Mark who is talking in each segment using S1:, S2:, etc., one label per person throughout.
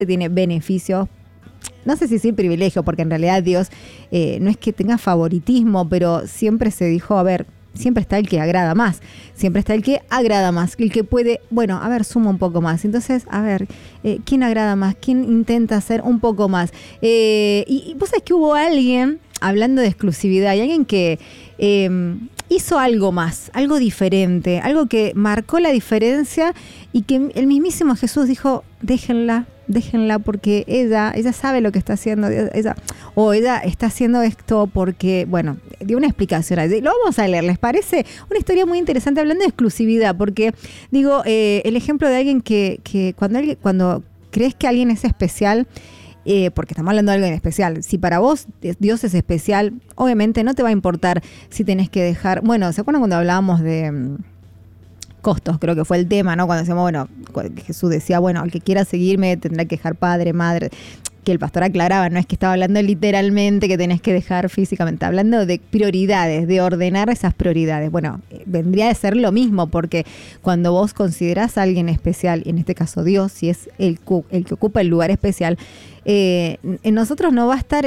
S1: tiene beneficios. No sé si sí privilegio, porque en realidad Dios no es que tenga favoritismo, pero siempre se dijo, a ver, siempre está el que agrada más, siempre está el que agrada más, el que puede, bueno, a ver, suma un poco más. Entonces, a ver, ¿quién agrada más? ¿Quién intenta hacer un poco más? Y vos sabés que hubo alguien, hablando de exclusividad, hay alguien que hizo algo más, algo diferente, algo que marcó la diferencia y que el mismísimo Jesús dijo, déjenla porque ella sabe lo que está haciendo, ella está haciendo esto porque, bueno, dio una explicación. Lo vamos a leer, ¿les parece? Una historia muy interesante hablando de exclusividad, porque digo, el ejemplo de alguien que cuando crees que alguien es especial, porque estamos hablando de algo en especial. Si para vos Dios es especial, obviamente no te va a importar si tenés que dejar. Bueno, ¿se acuerdan cuando hablábamos de costos? Creo que fue el tema, ¿no? Cuando decíamos, bueno, Jesús decía, bueno, el que quiera seguirme tendrá que dejar padre, madre. Que el pastor aclaraba, no es que estaba hablando literalmente que tenés que dejar físicamente, hablando de prioridades, de ordenar esas prioridades. Bueno, vendría a ser lo mismo, porque cuando vos considerás a alguien especial, y en este caso Dios, si es el que ocupa el lugar especial, en nosotros no va a estar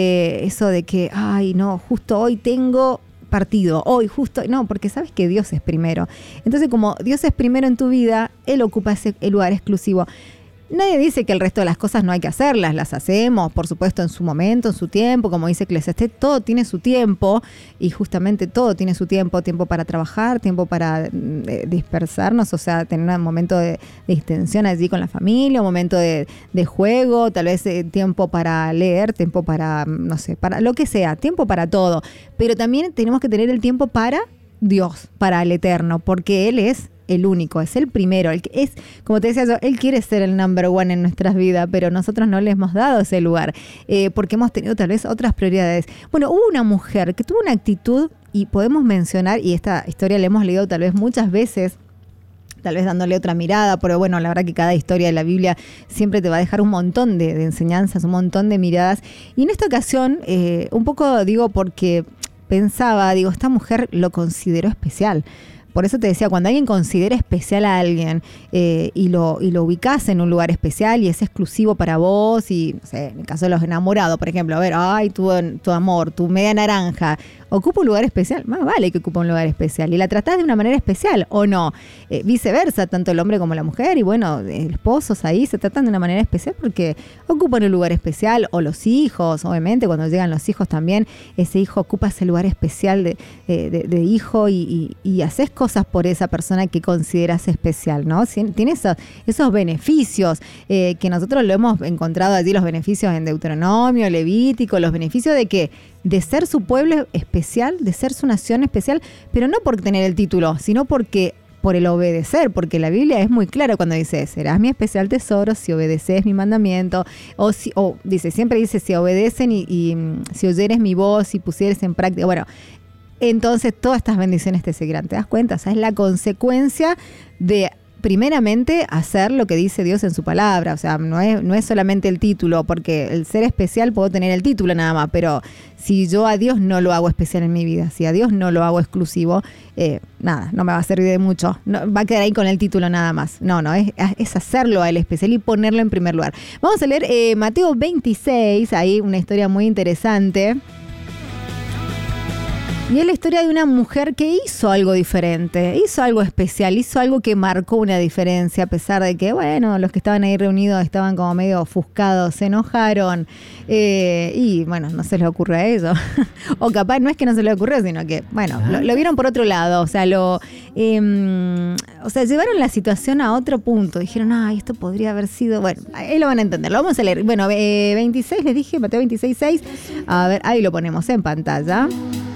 S1: eso de que, ay, no, justo hoy tengo partido, hoy justo, no, porque sabes que Dios es primero. Entonces, como Dios es primero en tu vida, Él ocupa el lugar exclusivo. Nadie dice que el resto de las cosas no hay que hacerlas, las hacemos, por supuesto, en su momento, en su tiempo, como dice Eclesiastés, todo tiene su tiempo, y justamente todo tiene su tiempo para trabajar, tiempo para dispersarnos, o sea, tener un momento de distensión allí con la familia, un momento de juego, tal vez tiempo para leer, tiempo para, no sé, para lo que sea, tiempo para todo, pero también tenemos que tener el tiempo para Dios, para el eterno, porque Él es el único, es el primero, el que es, como te decía yo, Él quiere ser el number one en nuestras vidas, pero nosotros no le hemos dado ese lugar, porque hemos tenido tal vez otras prioridades. Bueno, hubo una mujer que tuvo una actitud, y podemos mencionar, y esta historia la hemos leído tal vez muchas veces, tal vez dándole otra mirada, pero bueno, la verdad que cada historia de la Biblia siempre te va a dejar un montón de enseñanzas, un montón de miradas, y en esta ocasión, un poco digo porque pensaba, esta mujer lo consideró especial. Por eso te decía, cuando alguien considera especial a alguien y lo ubicás en un lugar especial y es exclusivo para vos, y no sé, en el caso de los enamorados, por ejemplo, a ver, ay, tu amor, tu media naranja, ocupa un lugar especial, más vale que ocupa un lugar especial, y la tratás de una manera especial, ¿o no? Viceversa, tanto el hombre como la mujer, y bueno, esposos ahí se tratan de una manera especial porque ocupan un lugar especial, o los hijos, obviamente, cuando llegan los hijos también, ese hijo ocupa ese lugar especial de hijo, y haces cosas por esa persona que consideras especial, ¿no? Tiene esos beneficios que nosotros lo hemos encontrado allí, los beneficios en Deuteronomio, Levítico, los beneficios de que de ser su pueblo especial, de ser su nación especial, pero no por tener el título, sino por el obedecer, porque la Biblia es muy clara cuando dice, serás mi especial tesoro si obedeces mi mandamiento, siempre dice, si obedecen y si oyeres mi voz y pusieres en práctica, bueno, entonces todas estas bendiciones te seguirán. ¿Te das cuenta? O sea, es la consecuencia de, primeramente, hacer lo que dice Dios en su palabra. O sea, no es solamente el título, porque el ser especial puedo tener el título nada más, pero si yo a Dios no lo hago especial en mi vida, si a Dios no lo hago exclusivo, nada, no me va a servir de mucho. No, va a quedar ahí con el título nada más. No, es hacerlo a Él especial y ponerlo en primer lugar. Vamos a leer Mateo 26, ahí una historia muy interesante. Y es la historia de una mujer que hizo algo diferente, hizo algo especial, hizo algo que marcó una diferencia, a pesar de que, bueno, los que estaban ahí reunidos estaban como medio ofuscados, se enojaron, y bueno, no se les ocurre a ellos. O capaz no es que no se les ocurrió, sino que, bueno, lo vieron por otro lado, o sea, llevaron la situación a otro punto. Dijeron, esto podría haber sido, bueno, ahí lo van a entender, lo vamos a leer. Bueno, 26 les dije, Mateo 26:6, a ver, ahí lo ponemos en pantalla.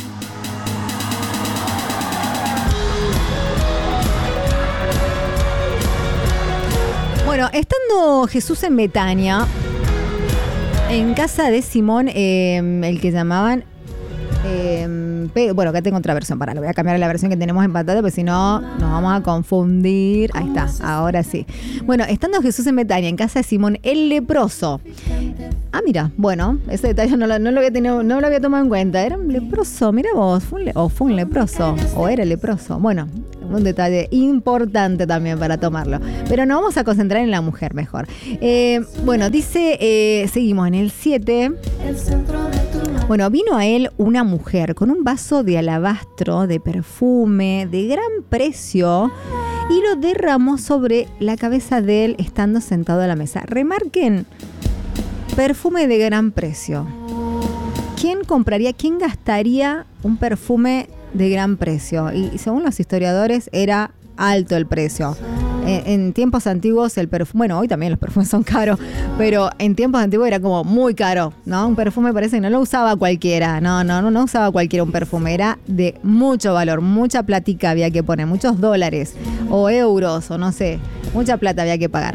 S1: Bueno, estando Jesús en Betania, en casa de Simón, el que llamaban, bueno, acá tengo otra versión, lo voy a cambiar a la versión que tenemos en pantalla, porque si no nos vamos a confundir. Ahí está, ahora sí. Bueno, estando Jesús en Betania, en casa de Simón, el leproso. Mira, bueno, ese detalle no lo había tomado en cuenta. Era un leproso, mira vos, fue un leproso, o era leproso. Bueno, un detalle importante también para tomarlo. Pero nos vamos a concentrar en la mujer mejor. Bueno, dice, seguimos en el 7. Bueno, vino a él una mujer con un vaso de alabastro, de perfume, de gran precio, y lo derramó sobre la cabeza de él estando sentado a la mesa. Remarquen, perfume de gran precio. ¿Quién compraría, quién gastaría un perfume de gran precio? Y según los historiadores era alto el precio. En tiempos antiguos el perfume, bueno, hoy también los perfumes son caros, pero en tiempos antiguos era como muy caro, ¿no? Un perfume parece que no lo usaba cualquiera, no usaba cualquiera un perfume, era de mucho valor, mucha platica había que poner, muchos dólares o euros o no sé, mucha plata había que pagar.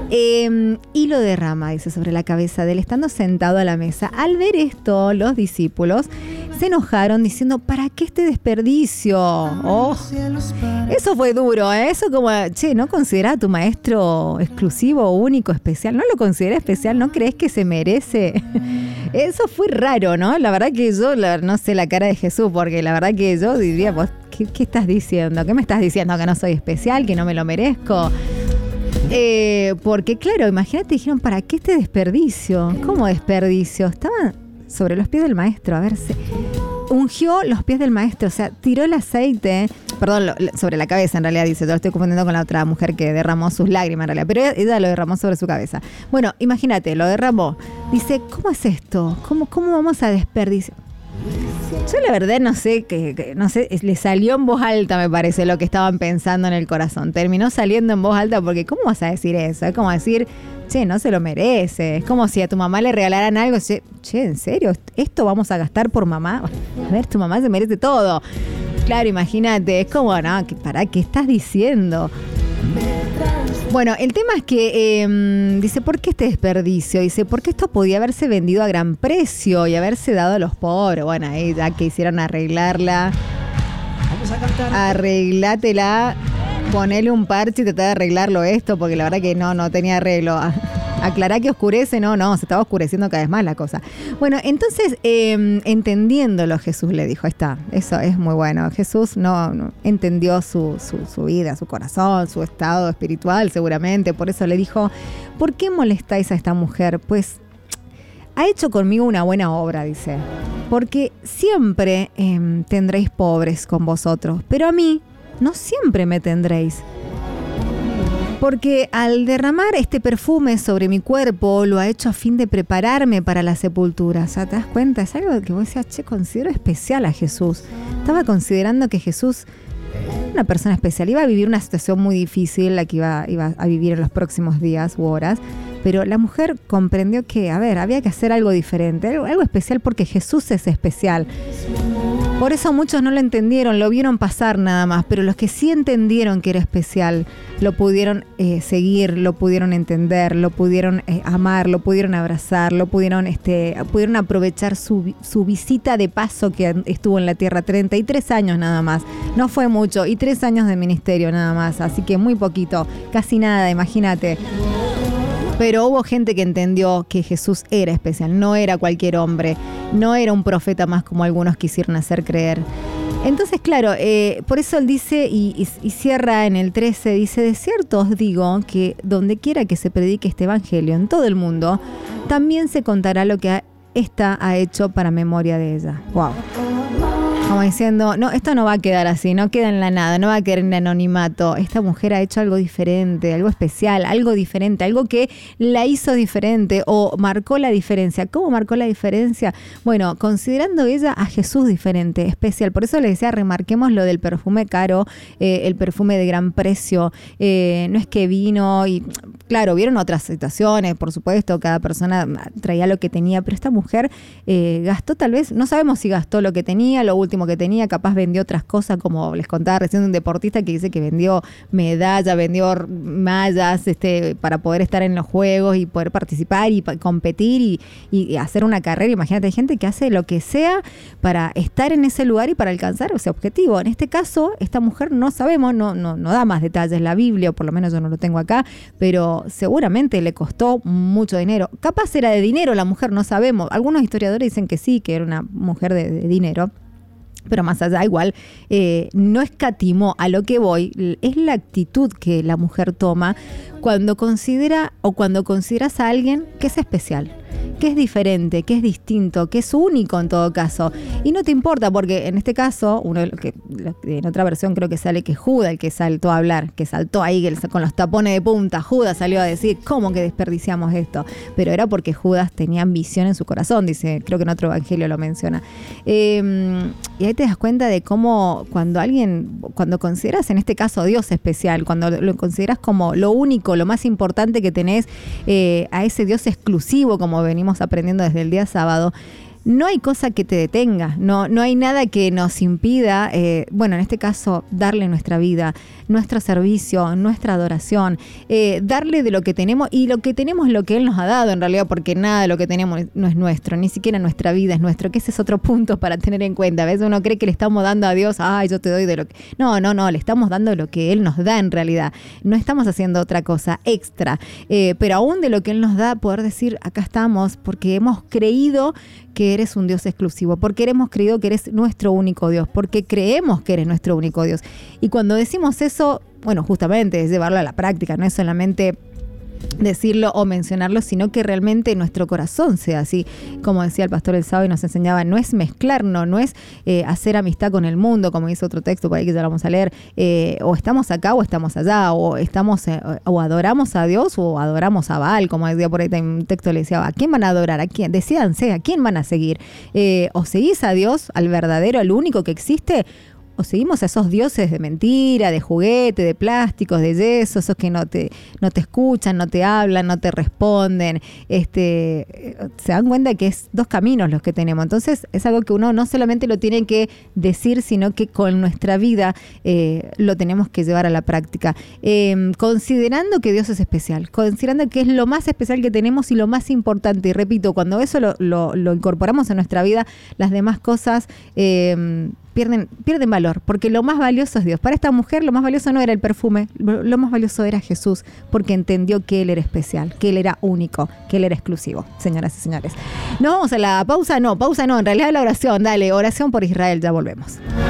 S1: Y lo derrama, dice, sobre la cabeza de él, estando sentado a la mesa. Al ver esto, los discípulos se enojaron diciendo, ¿para qué este desperdicio? Oh, eso fue duro, ¿eh? Eso como, che, ¿no considerás a tu maestro exclusivo, único, especial? ¿No lo considerás especial? ¿No crees que se merece? Eso fue raro, ¿no? La verdad que yo, no sé la cara de Jesús, porque la verdad que yo diría, pues, ¿qué estás diciendo? ¿Qué me estás diciendo? ¿Que no soy especial? ¿Que no me lo merezco? Porque claro, imagínate, dijeron, ¿para qué este desperdicio? ¿Cómo desperdicio? Estaban sobre los pies del maestro, a ver, ungió los pies del maestro, o sea, tiró el aceite, perdón, sobre la cabeza en realidad, dice, yo lo estoy confundiendo con la otra mujer que derramó sus lágrimas en realidad, pero ella lo derramó sobre su cabeza. Bueno, imagínate, lo derramó. Dice, ¿cómo es esto? ¿Cómo vamos a desperdiciar? Yo la verdad no sé, no sé, le salió en voz alta, me parece, lo que estaban pensando en el corazón. Terminó saliendo en voz alta porque ¿cómo vas a decir eso? Es como decir, che, no se lo merece. Es como si a tu mamá le regalaran algo. Che, ¿en serio? ¿Esto vamos a gastar por mamá? A ver, tu mamá se merece todo. Claro, imagínate, es como, no, ¿para qué estás diciendo? Bueno, el tema es que dice, ¿por qué este desperdicio? Dice, porque esto podía haberse vendido a gran precio y haberse dado a los pobres. Bueno, ahí ya que hicieron arreglarla. Vamos a cantar. Arreglátela, ponele un parche y tratar de arreglarlo esto, porque la verdad que no tenía arreglo. Aclará que oscurece, no, se estaba oscureciendo cada vez más la cosa. Bueno, entonces, entendiéndolo, Jesús le dijo, ahí está, eso es muy bueno. Jesús no entendió su vida, su corazón, su estado espiritual seguramente, por eso le dijo, ¿por qué molestáis a esta mujer? Pues ha hecho conmigo una buena obra, dice, porque siempre tendréis pobres con vosotros, pero a mí no siempre me tendréis. Porque al derramar este perfume sobre mi cuerpo, lo ha hecho a fin de prepararme para la sepultura. O sea, ¿te das cuenta? Es algo que vos decías, che, considero especial a Jesús. Estaba considerando que Jesús era una persona especial. Iba a vivir una situación muy difícil, la que iba a vivir en los próximos días u horas. Pero la mujer comprendió que, a ver, había que hacer algo diferente, algo especial, porque Jesús es especial. Por eso muchos no lo entendieron, lo vieron pasar nada más, pero los que sí entendieron que era especial, lo pudieron seguir, lo pudieron entender, lo pudieron amar, lo pudieron abrazar, lo pudieron aprovechar su visita de paso que estuvo en la tierra, 33 años nada más, no fue mucho, y 3 años de ministerio nada más, así que muy poquito, casi nada, imagínate. Pero hubo gente que entendió que Jesús era especial, no era cualquier hombre, no era un profeta más como algunos quisieron hacer creer. Entonces, claro, por eso él dice y cierra en el 13, dice, de cierto os digo que donde quiera que se predique este evangelio en todo el mundo, también se contará lo que ésta ha hecho para memoria de ella. Wow. Como diciendo, no, esto no va a quedar así, no queda en la nada, no va a quedar en el anonimato. Esta mujer ha hecho algo diferente, algo especial, algo diferente, algo que la hizo diferente o marcó la diferencia. ¿Cómo marcó la diferencia? Bueno, considerando ella a Jesús diferente, especial. Por eso le decía, remarquemos lo del perfume caro, el perfume de gran precio. No es que vino y, claro, vieron otras situaciones, por supuesto, cada persona traía lo que tenía, pero esta mujer gastó tal vez, no sabemos si gastó lo que tenía, lo último que tenía, capaz vendió otras cosas, como les contaba recién un deportista que dice que vendió medallas, vendió mallas para poder estar en los juegos y poder participar y competir y hacer una carrera. Imagínate, hay gente que hace lo que sea para estar en ese lugar y para alcanzar ese objetivo. En este caso, esta mujer no sabemos, no da más detalles la Biblia, o por lo menos yo no lo tengo acá, pero seguramente le costó mucho dinero. Capaz era de dinero la mujer, no sabemos. Algunos historiadores dicen que sí, que era una mujer de dinero. Pero más allá, igual, no escatimó. A lo que voy, es la actitud que la mujer toma cuando considera o cuando consideras a alguien que es especial, que es diferente, que es distinto, que es único en todo caso. Y no te importa, porque en este caso, en otra versión creo que sale que Judas, el que saltó a hablar, que saltó ahí con los tapones de punta, Judas salió a decir, ¿cómo que desperdiciamos esto? Pero era porque Judas tenía ambición en su corazón, dice, creo que en otro evangelio lo menciona. Y ahí te das cuenta de cómo cuando consideras en este caso a Dios especial, cuando lo consideras como lo único, lo más importante que tenés, a ese Dios exclusivo, como venimos aprendiendo desde el día sábado, no hay cosa que te detenga, no hay nada que nos impida, en este caso, darle nuestra vida, nuestro servicio, nuestra adoración, darle de lo que tenemos, y lo que tenemos es lo que Él nos ha dado en realidad, porque nada de lo que tenemos no es nuestro, ni siquiera nuestra vida es nuestro, que ese es otro punto para tener en cuenta. A veces uno cree que le estamos dando a Dios, yo te doy de lo que... No, le estamos dando lo que Él nos da en realidad, no estamos haciendo otra cosa extra, pero aún de lo que Él nos da, poder decir, acá estamos, porque hemos creído que eres un Dios exclusivo, porque hemos creído que eres nuestro único Dios, porque creemos que eres nuestro único Dios. Y cuando decimos eso, justamente es llevarlo a la práctica, no es solamente decirlo o mencionarlo, sino que realmente nuestro corazón sea así. Como decía el pastor el sábado y nos enseñaba, no es mezclarnos, no es hacer amistad con el mundo, como dice otro texto por ahí que ya lo vamos a leer, o estamos acá o estamos allá, o o adoramos a Dios o adoramos a Baal, como decía por ahí un texto, le decía, ¿a quién van a adorar? ¿A quién? Decídanse, ¿a quién van a seguir? O seguís a Dios, al verdadero, al único que existe, o seguimos a esos dioses de mentira, de juguete, de plásticos, de yeso, esos que no te escuchan, no te hablan, no te responden. Se dan cuenta que es dos caminos los que tenemos. Entonces es algo que uno no solamente lo tiene que decir, sino que con nuestra vida lo tenemos que llevar a la práctica. Considerando que Dios es especial, considerando que es lo más especial que tenemos y lo más importante. Y repito, cuando eso lo incorporamos en nuestra vida, las demás cosas... pierden valor, porque lo más valioso es Dios. Para esta mujer lo más valioso no era el perfume, lo más valioso era Jesús, porque entendió que Él era especial, que Él era único, que Él era exclusivo. Señoras y señores, ¿nos vamos a la pausa? No, en realidad la oración. Dale, oración por Israel, ya volvemos.